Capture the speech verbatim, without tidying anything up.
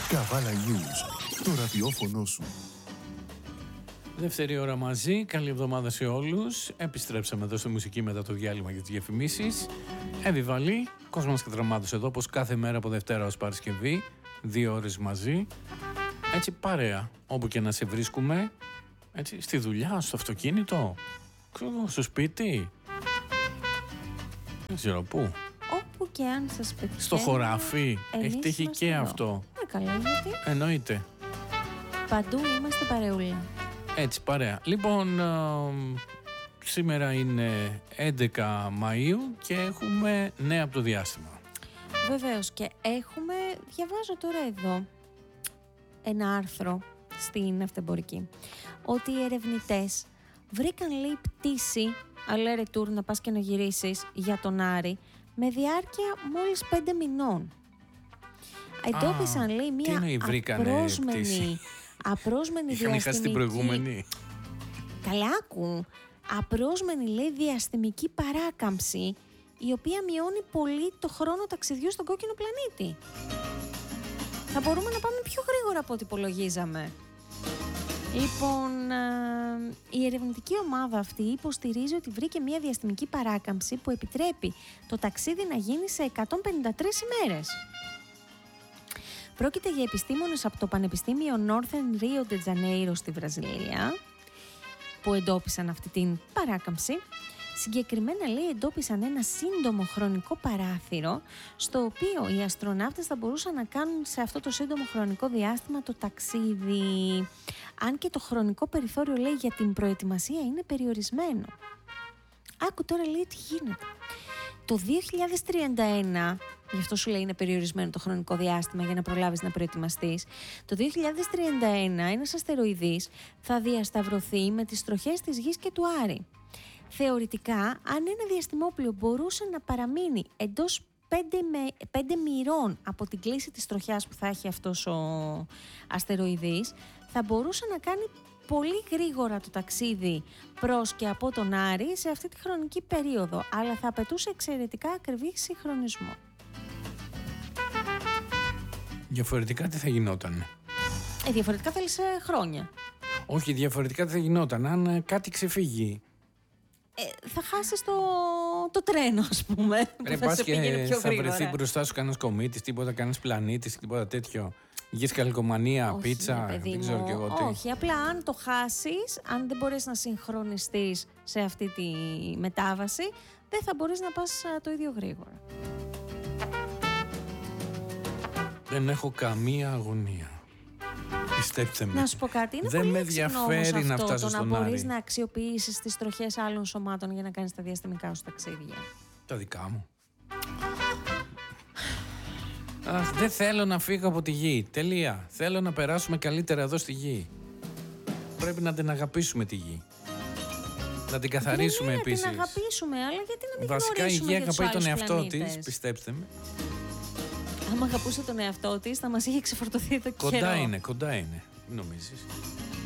Καβάλα News, το ραδιόφωνο σου. Δεύτερη ώρα μαζί, καλή εβδομάδα σε όλους. Επιστρέψαμε εδώ στη μουσική μετά το διάλειμμα για τις διαφημίσεις. Εβιβαλή, Κόσμος και Δραμάτος εδώ, όπως κάθε μέρα από Δευτέρα ως Παρασκευή. Δύο ώρες μαζί. Έτσι παρέα, όπου και να σε βρίσκουμε. Έτσι, στη δουλειά, στο αυτοκίνητο, στο σπίτι. Δεν ξέρω πού. Όπου και αν σας πετυχαίνει. Στο χωράφι. Έχει τύχει και εδώ. αυτό. Ε, καλά, γιατί. Εννοείται. Παντού είμαστε παρεούλα. Έτσι, παρέα. Λοιπόν, ε, σήμερα είναι έντεκα Μαΐου και έχουμε νέα από το διάστημα. Βεβαίως, και έχουμε, διαβάζω τώρα εδώ ένα άρθρο στην Ναυτεμπορική, ότι οι ερευνητές βρήκαν, λέει, πτήση αλέρε tour να πας και να γυρίσεις για τον Άρη με διάρκεια μόλις πέντε μηνών. Εντόπισαν, λέει, μία απρόσμενη, απρόσμενη Είχαν διαστημική... χάσει την προηγούμενη. Καλά άκου. Απρόσμενη, λέει, διαστημική παράκαμψη, η οποία μειώνει πολύ το χρόνο ταξιδιού στον κόκκινο πλανήτη. Θα μπορούμε να πάμε πιο γρήγορα από ό,τι υπολογίζαμε. Λοιπόν, α, η ερευνητική ομάδα αυτή υποστηρίζει ότι βρήκε μια διαστημική παράκαμψη που επιτρέπει το ταξίδι να γίνει σε εκατόν πενήντα τρεις ημέρες. Πρόκειται για επιστήμονες από το Πανεπιστήμιο Northern Rio de Janeiro στη Βραζιλία που εντόπισαν αυτή την παράκαμψη. Συγκεκριμένα, λέει, εντόπισαν ένα σύντομο χρονικό παράθυρο στο οποίο οι αστροναύτες θα μπορούσαν να κάνουν σε αυτό το σύντομο χρονικό διάστημα το ταξίδι. Αν και το χρονικό περιθώριο, λέει, για την προετοιμασία είναι περιορισμένο. Άκου τώρα, λέει, τι γίνεται. Το δύο χιλιάδες τριάντα ένα, γι' αυτό σου λέει είναι περιορισμένο το χρονικό διάστημα για να προλάβεις να προετοιμαστείς, το δύο χιλιάδες τριάντα ένα ένας αστεροειδής θα διασταυρωθεί με τις τροχές της Γης και του Άρη. Θεωρητικά, αν ένα διαστημόπλοιο μπορούσε να παραμείνει εντός πέντε, με, πέντε μοιρών από την κλίση της τροχιάς που θα έχει αυτός ο αστεροειδής, θα μπορούσε να κάνει πολύ γρήγορα το ταξίδι προς και από τον Άρη σε αυτή τη χρονική περίοδο, αλλά θα απαιτούσε εξαιρετικά ακριβή συγχρονισμό. Διαφορετικά τι θα γινόταν? Ε, διαφορετικά θέλει σε χρόνια. Όχι, διαφορετικά τι θα γινόταν αν κάτι ξεφύγει? Ε, θα χάσεις το, το τρένο, ας πούμε. Ρε, που θα πας σε και πήγαινε πιο θα γρήγορα. βρεθεί μπροστά σου κανένας κομίτης, τίποτα, κανένας πλανήτης, τίποτα τέτοιο. Γης καλκομανία, Όχι, πίτσα, ρε, παιδί δεν ξέρω μου, κι εγώ τι. όχι, απλά αν το χάσεις, αν δεν μπορείς να συγχρονιστείς σε αυτή τη μετάβαση, δεν θα μπορείς να πας α, το ίδιο γρήγορα. Δεν έχω καμία αγωνία. Πιστέψτε με. Να σου πω κάτι, είναι δεν πολύ με έξυπνο ενδιαφέρει όμως να αυτό, φτάσω το να στον μπορείς Άρη. να αξιοποιήσεις τις τροχές άλλων σωμάτων για να κάνεις τα διαστημικά σου ταξίδια. Τα δικά μου. Αχ, δεν θέλω να φύγω από τη γη. Τελεία. Θέλω να περάσουμε καλύτερα εδώ στη γη. Πρέπει να την αγαπήσουμε τη γη. Να την καθαρίσουμε επίσης. Να την αγαπήσουμε, αλλά γιατί να μην Βασικά η γνωρίσουμε γη για τους αγαπάει τον άλλους εαυτό πλανήτες. της, πιστέψτε με. Άμα αγαπούσε τον εαυτό της, θα μας είχε ξεφορτωθεί εδώ και Κοντά καιρό. είναι, κοντά είναι. Νομίζεις?